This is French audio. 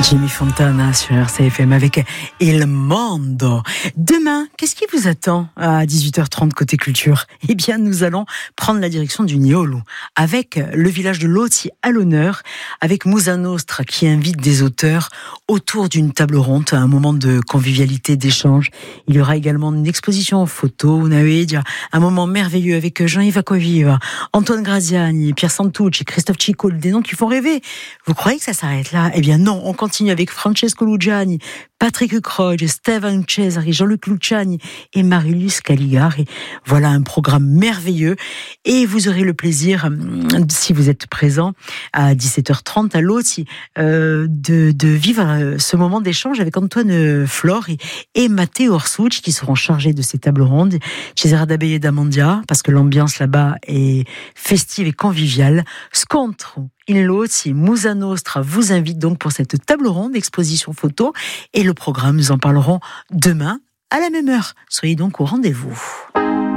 Jimmy Fontana sur RCFM avec Il Mondo. Demain, qu'est-ce qui vous attend à 18h30 côté culture? Eh bien, nous allons prendre la direction du Niolu avec le village de Loti à l'honneur, avec Musa Nostra qui invite des auteurs autour d'une table ronde, un moment de convivialité, d'échange. Il y aura également une exposition photo, un moment merveilleux avec Jean-Yves Acquaviva, Antoine Graziani, Pierre Santucci, Christophe Chico, des noms qui font rêver. Vous croyez que ça s'arrête là? Eh bien non, on continue avec Francesco Luggiani, Patrick Croce, Steven Cesari, Jean-Luc Luciani et Marilus Caligari. Voilà un programme merveilleux et vous aurez le plaisir, si vous êtes présent à 17h30 à Loti, de vivre ce moment d'échange avec Antoine Flore et Matteo Orsucci qui seront chargés de ces tables rondes chez Radabeye d'Amandia parce que l'ambiance là-bas est festive et conviviale. Scontro in Loti, Musa Nostra vous invite donc pour cette table ronde, exposition photo et le programme, nous en parlerons demain à la même heure. Soyez donc au rendez-vous.